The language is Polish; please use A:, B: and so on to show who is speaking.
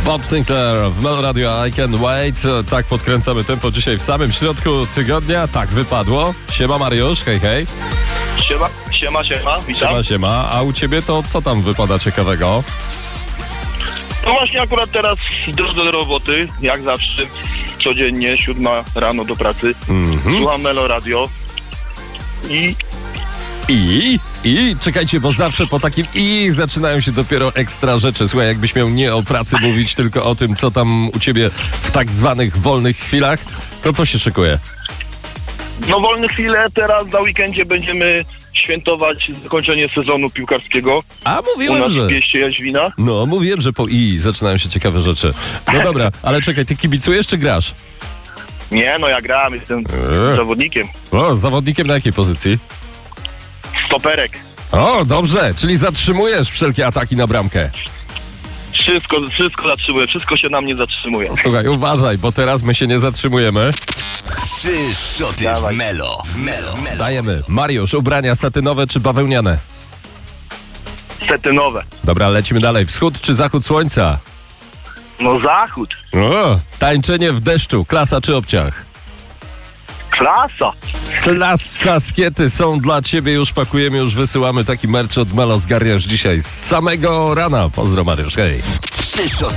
A: Bob Sinclair w Melo Radio I Can't Wait. Tak podkręcamy tempo dzisiaj w samym środku tygodnia. Tak wypadło. Siema Mariusz, hej, hej.
B: Siema, witam.
A: Siema. A u ciebie to co tam wypada ciekawego?
B: No właśnie akurat teraz w drodze do roboty, jak zawsze, codziennie, 7 rano do pracy. Słucham Melo Radio
A: I czekajcie, bo zawsze po takim zaczynają się dopiero ekstra rzeczy. Słuchaj, jakbyś miał nie o pracy mówić, tylko o tym, co tam u ciebie w tak zwanych wolnych chwilach, to co się szykuje?
B: No wolne chwile, teraz na weekendzie będziemy świętować zakończenie sezonu piłkarskiego.
A: A
B: U
A: mówiłem,
B: nas
A: że...
B: w Pieście Jaźwina.
A: No, mówiłem, że po zaczynają się ciekawe rzeczy. No dobra, ale czekaj, ty kibicujesz czy grasz?
B: Nie, no ja gram, jestem zawodnikiem.
A: O, zawodnikiem na jakiej pozycji?
B: Stoperek.
A: O, dobrze, czyli zatrzymujesz wszelkie ataki na bramkę.
B: Wszystko zatrzymuje, wszystko się na mnie zatrzymuje.
A: Słuchaj, uważaj, bo teraz my się nie zatrzymujemy.
C: 3 szoty w Melo.
A: Dajemy. Mariusz, ubrania satynowe czy bawełniane?
B: Setynowe.
A: Dobra, lecimy dalej. Wschód czy zachód słońca?
B: No zachód.
A: O, tańczenie w deszczu, klasa czy obciach?
B: Klasa.
A: Klasa, skiety są dla ciebie, już pakujemy, już wysyłamy taki merch od Melo, zgarniasz dzisiaj z samego rana. Pozdro Mariusz, hej.
C: 3 szoty.